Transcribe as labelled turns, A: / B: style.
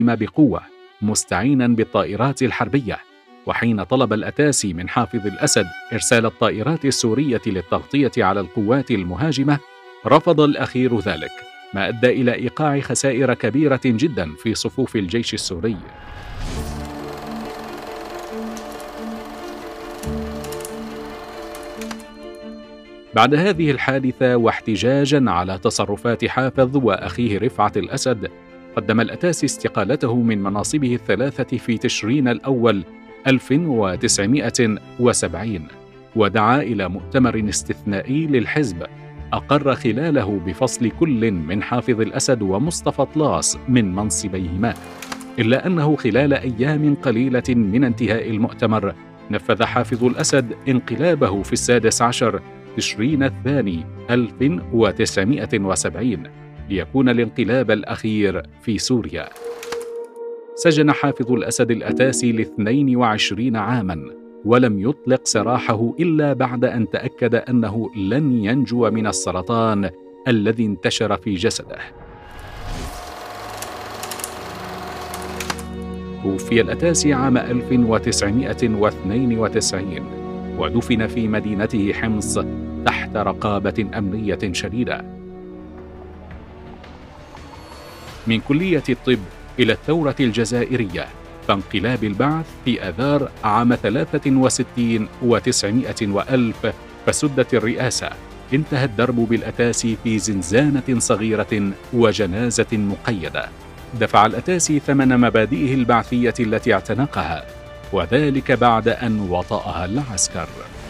A: بقوة مستعينا بالطائرات الحربية. وحين طلب الأتاسي من حافظ الأسد إرسال الطائرات السورية للتغطية على القوات المهاجمة، رفض الأخير ذلك، ما أدى إلى إيقاع خسائر كبيرة جدا في صفوف الجيش السوري. بعد هذه الحادثة واحتجاجا على تصرفات حافظ وأخيه رفعت الأسد، قدم الأتاسي استقالته من مناصبه الثلاثة في تشرين الأول 1970، ودعا إلى مؤتمر استثنائي للحزب أقر خلاله بفصل كل من حافظ الأسد ومصطفى طلاس من منصبيهما، إلا أنه خلال أيام قليلة من انتهاء المؤتمر نفذ حافظ الأسد انقلابه في 16 تشرين الثاني 1970 ليكون الانقلاب الأخير في سوريا. سجن حافظ الأسد الأتاسي ل22 عاماً، ولم يطلق سراحه إلا بعد أن تأكد أنه لن ينجو من السرطان الذي انتشر في جسده. توفي الأتاسي عام 1992 ودفن في مدينته حمص تحت رقابة أمنية شديدة. من كلية الطب إلى الثورة الجزائرية، فانقلاب البعث في آذار عام 63 و900 وألف فسدت الرئاسة، انتهى الدرب بالأتاسي في زنزانة صغيرة وجنازة مقيدة. دفع الأتاسي ثمن مبادئه البعثية التي اعتنقها، وذلك بعد أن وطأها العسكر.